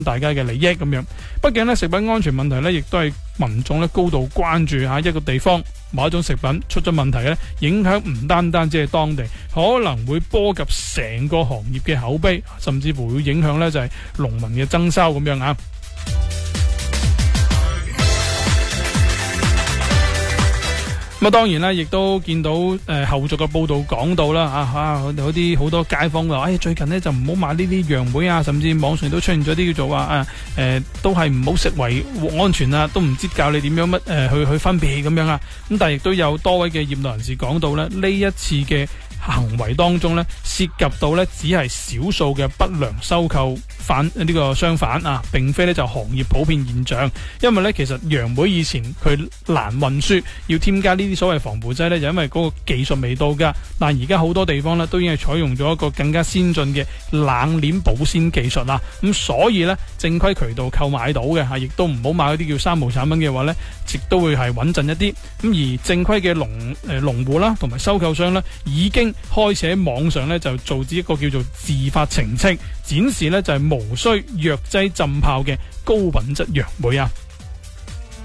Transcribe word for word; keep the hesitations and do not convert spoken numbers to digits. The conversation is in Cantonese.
大家嘅利益咁樣。畢竟咧，食品安全問題咧，亦都係民眾咧高度關注吓，一個地方某一種食品出咗問題咧，影響唔單單只係當地，可能會波及成個行業嘅口碑，甚至乎會影響咧就係農民嘅增收咁樣啊。咁啊，當然啦，亦都見到誒、呃、後續嘅報道講到啦，啊啊，嗰啲好多街坊話，誒、哎、最近呢就唔好買呢啲楊梅啊，甚至網上都出現咗啲叫做話啊誒、呃，都係唔好食為安全啊，都唔知教你點樣乜誒、呃、去去分別咁樣啊。咁但係亦都有多位嘅業內人士講到咧，呢一次嘅行為當中咧，涉及到咧只係少數嘅不良收購反呢、這個商販啊，並非咧就行業普遍現象。因為咧其實楊梅以前佢難運輸，要添加呢啲所謂防腐劑咧，就因為嗰個技術未到噶。但而家好多地方咧都已經係採用咗一個更加先進嘅冷鏈保鮮技術啦。咁所以咧正規渠道購買到嘅吓，亦都唔好買嗰啲叫三無產品嘅話咧，亦都會係穩陣一啲。咁而正規嘅農誒農戶啦，同埋收購商咧，已經開始喺網上咧就做咗一個叫做自發程式，展示咧就係無需藥劑浸泡嘅高品質楊梅啊。